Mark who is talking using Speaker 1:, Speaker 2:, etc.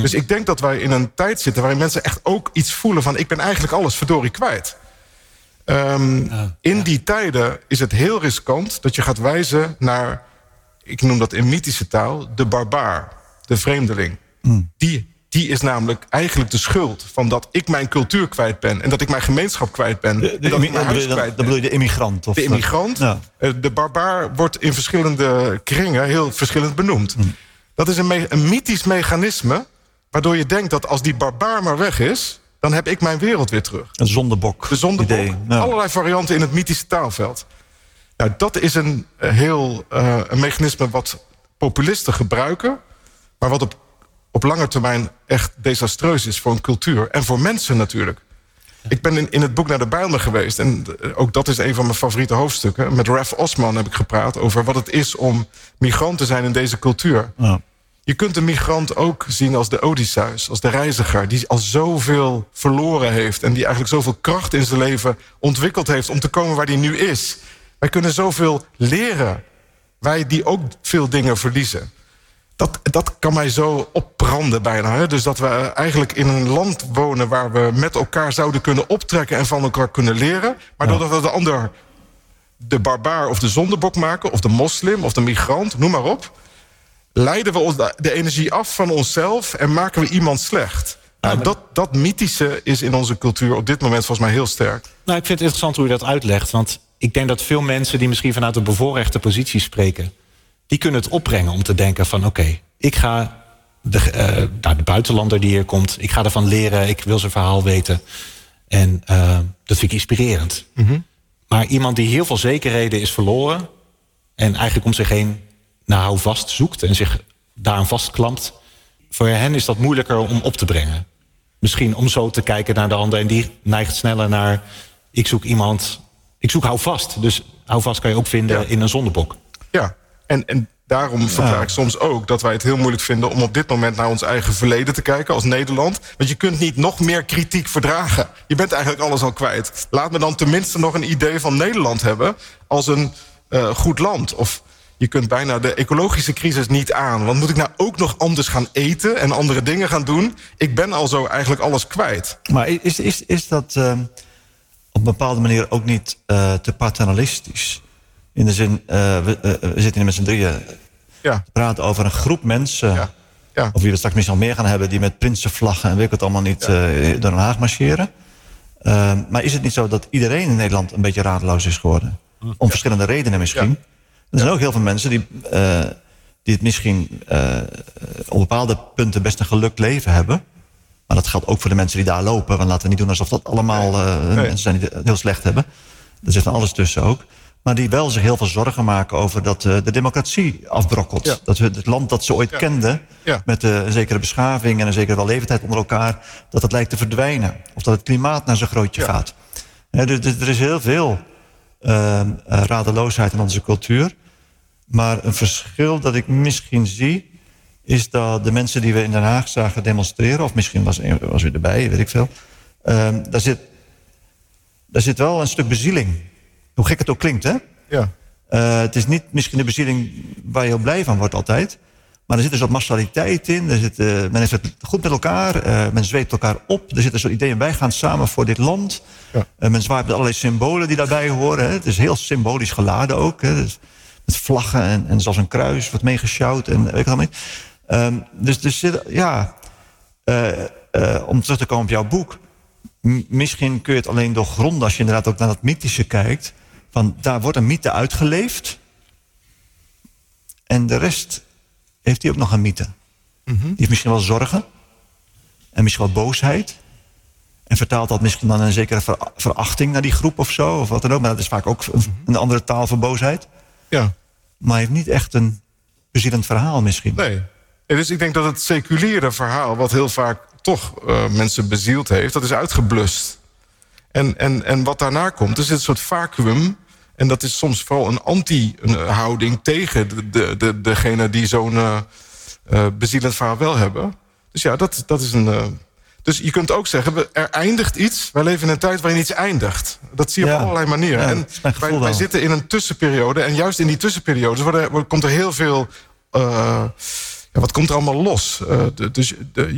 Speaker 1: Dus ik denk dat wij in een tijd zitten waarin mensen echt ook iets voelen van, ik ben eigenlijk alles verdorie kwijt. In die tijden is het heel riskant dat je gaat wijzen naar, ik noem dat in mythische taal, de barbaar, de vreemdeling. Die is namelijk eigenlijk de schuld van dat ik mijn cultuur kwijt ben en dat ik mijn gemeenschap kwijt ben. En dat ik mijn huis kwijt ben.
Speaker 2: Dan bedoel je de immigrant? Of
Speaker 1: de immigrant. Ja. De barbaar wordt in verschillende kringen heel verschillend benoemd. Dat is een mythisch mechanisme waardoor je denkt dat als die barbaar maar weg is, dan heb ik mijn wereld weer terug.
Speaker 2: Een zondebok.
Speaker 1: De zondebok. Idee. Ja. Allerlei varianten in het mythische taalveld. Nou, dat is een mechanisme wat populisten gebruiken, maar wat op lange termijn echt desastreus is voor een cultuur. En voor mensen natuurlijk. Ik ben in het boek naar de Bijlmer geweest. En ook dat is een van mijn favoriete hoofdstukken. Met Raf Osman heb ik gepraat over wat het is om migrant te zijn in deze cultuur. Ja. Je kunt de migrant ook zien als de Odysseus, als de reiziger, die al zoveel verloren heeft en die eigenlijk zoveel kracht in zijn leven ontwikkeld heeft om te komen waar hij nu is. Wij kunnen zoveel leren. Wij die ook veel dingen verliezen. Dat kan mij zo opbranden bijna. Hè? Dus dat we eigenlijk in een land wonen waar we met elkaar zouden kunnen optrekken en van elkaar kunnen leren. Maar doordat we de ander de barbaar of de zondebok maken, of de moslim of de migrant, noem maar op, leiden we de energie af van onszelf en maken we iemand slecht. Dat mythische is in onze cultuur op dit moment volgens mij heel sterk.
Speaker 3: Nou, ik vind het interessant hoe je dat uitlegt. Want ik denk dat veel mensen die misschien vanuit een bevoorrechte positie spreken, die kunnen het opbrengen om te denken van oké, ik ga de buitenlander die hier komt, ik ga ervan leren, ik wil zijn verhaal weten. En dat vind ik inspirerend. Maar iemand die heel veel zekerheden is verloren en eigenlijk om zich heen naar houvast zoekt en zich daaraan vastklampt, voor hen is dat moeilijker om op te brengen. Misschien om zo te kijken naar de ander en die neigt sneller naar, ik zoek houvast. Dus houvast kan je ook vinden in een zondebok. Ja, en daarom verklaar ik soms ook dat wij het heel moeilijk vinden om op dit moment naar ons eigen verleden te kijken als Nederland. Want je kunt niet nog meer kritiek verdragen. Je bent eigenlijk alles al kwijt. Laat me dan tenminste nog een idee van Nederland hebben als een goed land. Of je kunt bijna de ecologische crisis niet aan. Want moet ik nou ook nog anders gaan eten en andere dingen gaan doen? Ik ben al zo eigenlijk alles kwijt.
Speaker 2: Maar is dat op een bepaalde manier ook niet te paternalistisch? In de zin, we zitten hier met z'n drieën te praten over een groep mensen, of wie we straks misschien al meer gaan hebben, die met prinsenvlaggen en weet ik het allemaal niet door Den Haag marcheren. Maar is het niet zo dat iedereen in Nederland een beetje radeloos is geworden? Om verschillende redenen misschien. Er zijn ook heel veel mensen die het misschien op bepaalde punten best een gelukt leven hebben. Maar dat geldt ook voor de mensen die daar lopen. Want laten we niet doen alsof dat allemaal mensen zijn die het heel slecht hebben. Er zit van alles tussen ook. Maar die wel zich heel veel zorgen maken over dat de democratie afbrokkelt. Ja. Dat we het land dat ze ooit kenden, met een zekere beschaving en een zekere wellevendheid onder elkaar, dat het lijkt te verdwijnen. Of dat het klimaat naar zijn grootje gaat. Er is heel veel radeloosheid in onze cultuur. Maar een verschil dat ik misschien zie, is dat de mensen die we in Den Haag zagen demonstreren, of misschien was u erbij, weet ik veel, daar zit wel een stuk bezieling. Hoe gek het ook klinkt, hè? Ja. Het is niet misschien de bezieling waar je heel blij van wordt altijd. Maar er zit dus wat massaliteit in. Men heeft het goed met elkaar. Men zweept elkaar op. Er zit een soort idee in. Wij gaan samen voor dit land. Ja. Men zwaait met allerlei symbolen die daarbij horen. Hè. Het is heel symbolisch geladen ook. Hè. Dus met vlaggen en zoals een kruis wordt meegesjouwd. En weet ik het allemaal niet. Dus om terug te komen op jouw boek. Misschien kun je het alleen doorgronden als je inderdaad ook naar dat mythische kijkt. Van daar wordt een mythe uitgeleefd. En de rest heeft hij ook nog een mythe. Die heeft misschien wel zorgen. En misschien wel boosheid. En vertaalt dat misschien dan een zekere verachting naar die groep of zo. Of wat dan ook. Maar dat is vaak ook een andere taal voor boosheid. Ja. Maar hij heeft niet echt een bezielend verhaal misschien.
Speaker 1: Nee. Dus ik denk dat het seculiere verhaal, wat heel vaak toch mensen bezield heeft, dat is uitgeblust. En wat daarna komt, is een soort vacuüm. En dat is soms vooral een anti-houding tegen degene die zo'n bezielend verhaal wel hebben. Dus ja, dat is een. Dus je kunt ook zeggen, er eindigt iets. Wij leven in een tijd waarin iets eindigt. Dat zie je op allerlei manieren. Ja, en wij zitten in een tussenperiode. En juist in die tussenperiodes komt er heel veel. Wat komt er allemaal los?